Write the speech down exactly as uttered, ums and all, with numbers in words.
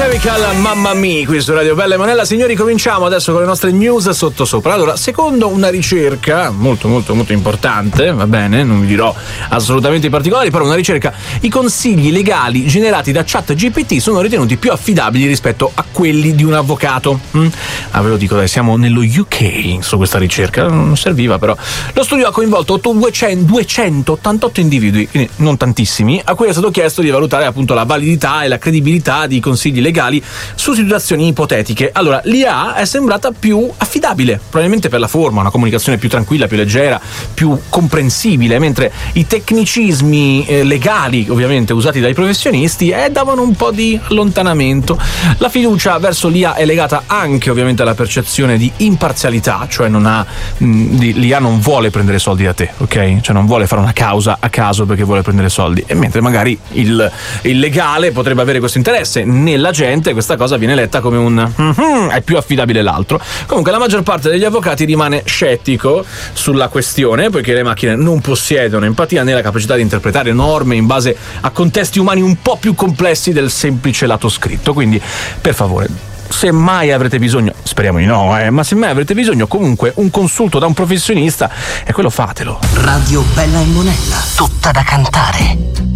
Chemical, mamma mia, qui su Radio Bella e Monella. Signori, cominciamo adesso con le nostre news sottosopra. Allora, secondo una ricerca molto molto molto importante, va bene, non vi dirò assolutamente i particolari, però una ricerca, i consigli legali generati da ChatGPT sono ritenuti più affidabili rispetto a quelli di un avvocato. Mm? Ah, ve lo dico, dai, siamo nello U K su questa ricerca, non serviva però. Lo studio ha coinvolto duecentottantotto individui, quindi non tantissimi, a cui è stato chiesto di valutare appunto la validità e la credibilità di consigli legali su situazioni ipotetiche. Allora, l'I A è sembrata più affidabile, probabilmente per la forma, una comunicazione più tranquilla, più leggera, più comprensibile, mentre i tecnicismi eh, legali, ovviamente usati dai professionisti, eh, davano un po' di allontanamento. La fiducia verso l'I A è legata anche ovviamente alla percezione di imparzialità, cioè non ha mh, l'I A non vuole prendere soldi da te, ok? Cioè non vuole fare una causa a caso perché vuole prendere soldi, e mentre magari il, il legale potrebbe avere questo interesse. Nella gente questa cosa viene letta come un mm-hmm, è più affidabile l'altro. Comunque la maggior parte degli avvocati rimane scettico sulla questione, poiché le macchine non possiedono empatia né la capacità di interpretare norme in base a contesti umani un po' più complessi del semplice lato scritto. Quindi, per favore, se mai avrete bisogno, speriamo di no, eh, ma se mai avrete bisogno comunque un consulto da un professionista, e quello fatelo. Radio Bella e Monella, tutta da cantare.